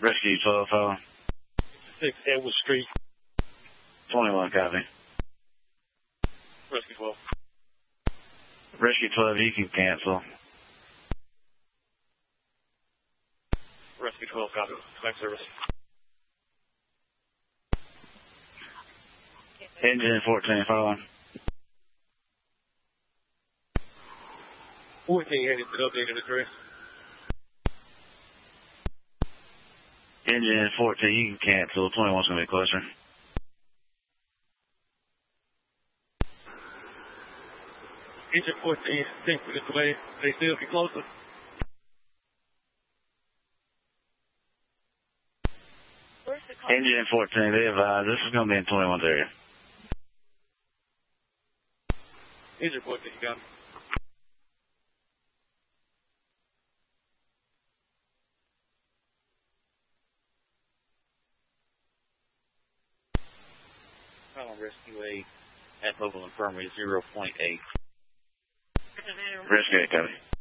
Rescue 12, phone. 6 Edward Street. 21, copy. Rescue 12. Rescue 12, you can cancel. Rescue 12, copy. Back service. Engine 14, phone. 14 headed to updated address. Engine 14, you can cancel. 21's going to be closer. Engine 14, think for this way. They still be closer. Engine 14, they advise. This is going to be in 21's area. Engine 14, you got it. Rescue 8 at Mobile Infirmary 0.8. Rescue 8, copy.